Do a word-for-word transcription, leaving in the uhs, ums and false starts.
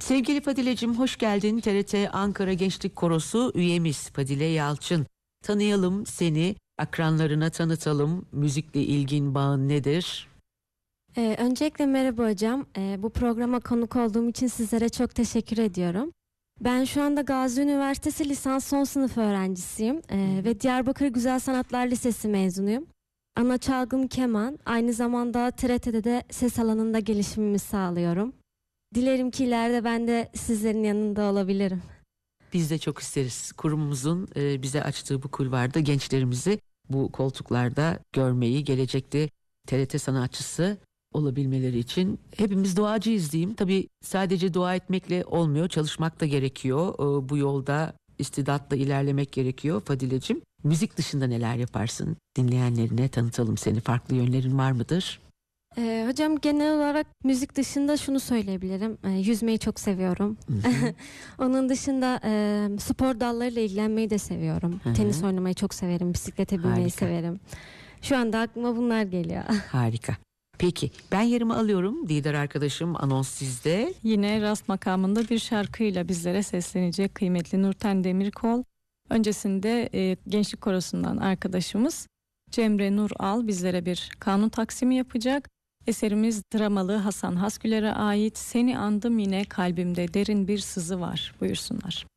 Sevgili Fadile'cim hoş geldin. T R T Ankara Gençlik Korosu üyemiz Fadile Yalçın. Tanıyalım seni, akranlarına tanıtalım. Müzikle ilgin, bağın nedir? Ee, öncelikle merhaba hocam. Ee, bu programa konuk olduğum için sizlere çok teşekkür ediyorum. Ben şu anda Gazi Üniversitesi lisans son sınıf öğrencisiyim ee, ve Diyarbakır Güzel Sanatlar Lisesi mezunuyum. Ana çalgım keman, aynı zamanda T R T'de de ses alanında gelişimimi sağlıyorum. Dilerim ki ileride ben de sizlerin yanında olabilirim. Biz de çok isteriz. Kurumumuzun e, bize açtığı bu kulvarda gençlerimizi bu koltuklarda görmeyi, gelecekte T R T sanatçısı olabilmeleri için hepimiz duacıyız diyeyim. Tabii sadece dua etmekle olmuyor, çalışmak da gerekiyor. E, bu yolda istidatla ilerlemek gerekiyor Fadile'cim. Müzik dışında neler yaparsın? Dinleyenlerine tanıtalım seni. Farklı yönlerin var mıdır? Ee, hocam genel olarak müzik dışında şunu söyleyebilirim. Ee, yüzmeyi çok seviyorum. Onun dışında e, spor dallarıyla ilgilenmeyi de seviyorum. Hı hı. Tenis oynamayı çok severim. Bisiklete binmeyi Harika. severim. Şu anda aklıma bunlar geliyor. Harika. Peki ben yerimi alıyorum. Didar arkadaşım, anons sizde. Yine rast makamında bir şarkıyla bizlere seslenecek kıymetli Nurten Demirkol. Öncesinde e, Gençlik Korosu'ndan arkadaşımız Cemre Nur Al bizlere bir kanun taksimi yapacak. Eserimiz dramalı Hasan Hasgüler'e ait. Seni andım yine kalbimde derin bir sızı var. Buyursunlar.